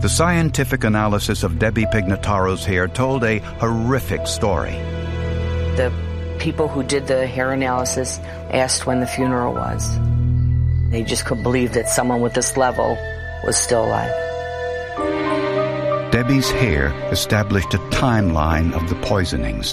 The scientific analysis of Debbie Pignataro's hair told a horrific story. The people who did the hair analysis asked when the funeral was. They just couldn't believe that someone with this level was still alive. Debbie's hair established a timeline of the poisonings.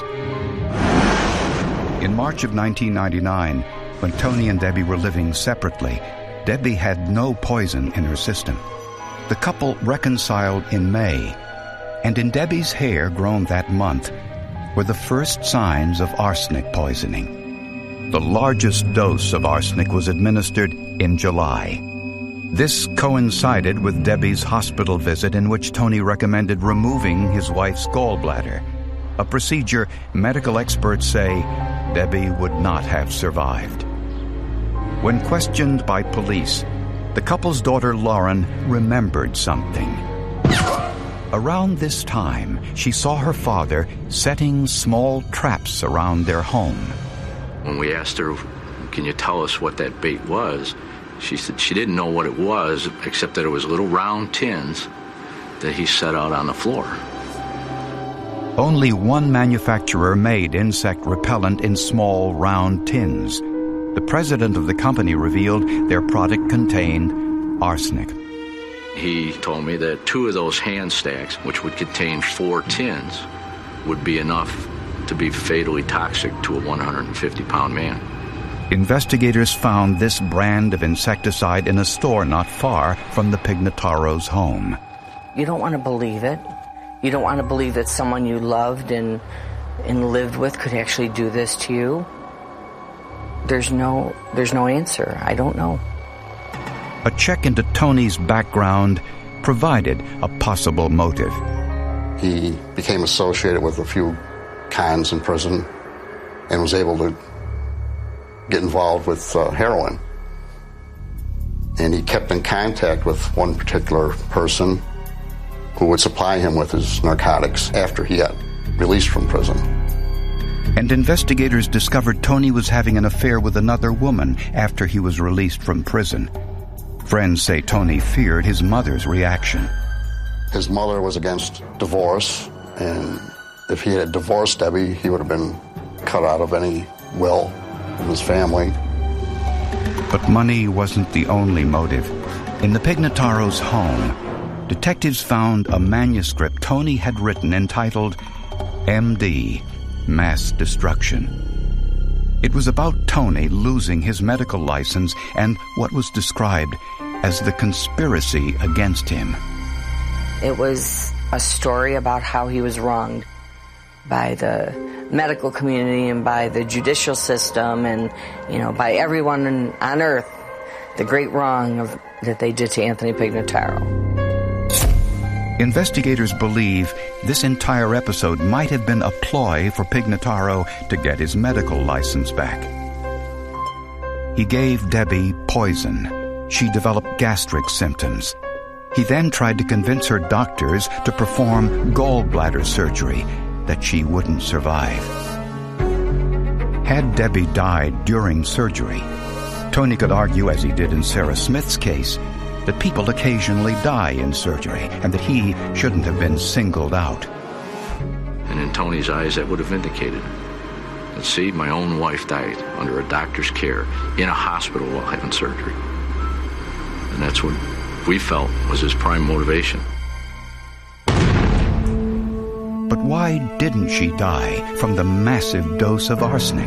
In March of 1999, when Tony and Debbie were living separately, Debbie had no poison in her system. The couple reconciled in May, and in Debbie's hair grown that month were the first signs of arsenic poisoning. The largest dose of arsenic was administered in July. This coincided with Debbie's hospital visit in which Tony recommended removing his wife's gallbladder, a procedure medical experts say Debbie would not have survived. When questioned by police, the couple's daughter Lauren remembered something. Around this time, she saw her father setting small traps around their home. When we asked her, "Can you tell us what that bait was?" she said she didn't know what it was, except that it was little round tins that he set out on the floor. Only one manufacturer made insect repellent in small, round tins. The president of the company revealed their product contained arsenic. He told me that 2 of those hand stacks, which would contain 4 tins, would be enough to be fatally toxic to a 150-pound man. Investigators found this brand of insecticide in a store not far from the Pignataros' home. You don't want to believe it. You don't want to believe that someone you loved and lived with could actually do this to you. There's no answer. I don't know. A check into Tony's background provided a possible motive. He became associated with a few cons in prison and was able to get involved with heroin. And he kept in contact with one particular person who would supply him with his narcotics after he got released from prison. And investigators discovered Tony was having an affair with another woman after he was released from prison. Friends say Tony feared his mother's reaction. His mother was against divorce, and if he had divorced Debbie, he would have been cut out of any will of his family. But money wasn't the only motive. In the Pignataros' home, detectives found a manuscript Tony had written entitled MD, Mass Destruction. It was about Tony losing his medical license and what was described as the conspiracy against him. It was a story about how he was wronged by the medical community and by the judicial system and, by everyone on earth, the great wrong that they did to Anthony Pignataro. Investigators believe this entire episode might have been a ploy for Pignataro to get his medical license back. He gave Debbie poison. She developed gastric symptoms. He then tried to convince her doctors to perform gallbladder surgery that she wouldn't survive. Had Debbie died during surgery, Tony could argue, as he did in Sarah Smith's case, that people occasionally die in surgery and that he shouldn't have been singled out. And in Tony's eyes, that would have vindicated him. Let's see, my own wife died under a doctor's care in a hospital while having surgery. And that's what we felt was his prime motivation. But why didn't she die from the massive dose of arsenic?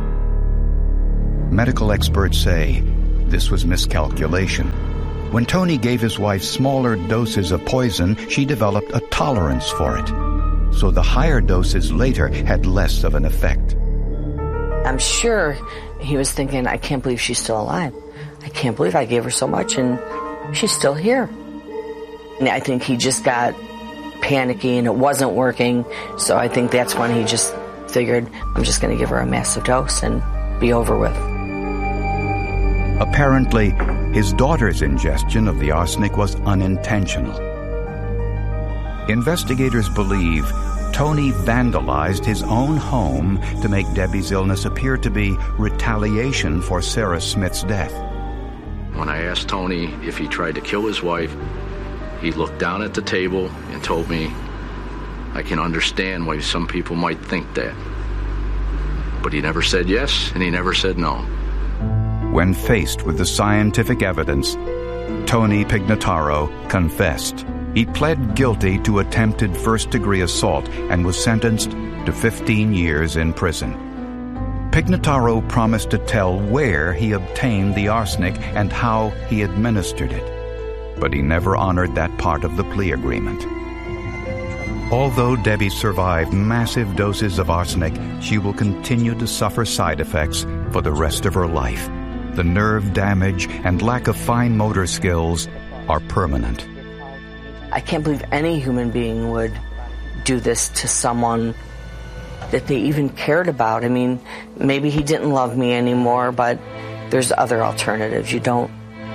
Medical experts say this was miscalculation. When Tony gave his wife smaller doses of poison, she developed a tolerance for it. So the higher doses later had less of an effect. I'm sure he was thinking, I can't believe she's still alive. I can't believe I gave her so much and she's still here. And I think he just got panicky and it wasn't working. So I think that's when he just figured, I'm just going to give her a massive dose and be over with. Apparently, his daughter's ingestion of the arsenic was unintentional. Investigators believe Tony vandalized his own home to make Debbie's illness appear to be retaliation for Sarah Smith's death. When I asked Tony if he tried to kill his wife, He looked down at the table and told me, I can understand why some people might think that. But he never said yes, and he never said no. When faced with the scientific evidence, Tony Pignataro confessed. He pled guilty to attempted first-degree assault and was sentenced to 15 years in prison. Pignataro promised to tell where he obtained the arsenic and how he administered it, but he never honored that part of the plea agreement. Although Debbie survived massive doses of arsenic, she will continue to suffer side effects for the rest of her life. The nerve damage and lack of fine motor skills are permanent. I can't believe any human being would do this to someone that they even cared about. I mean, maybe he didn't love me anymore, but there's other alternatives. You don't,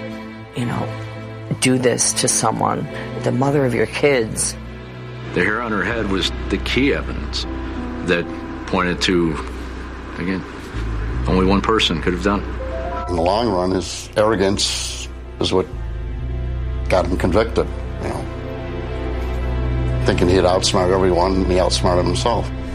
do this to someone, the mother of your kids. The hair on her head was the key evidence that pointed to, again, only one person could have done it. In the long run, his arrogance is what got him convicted, Thinking he'd outsmart everyone, he outsmarted himself.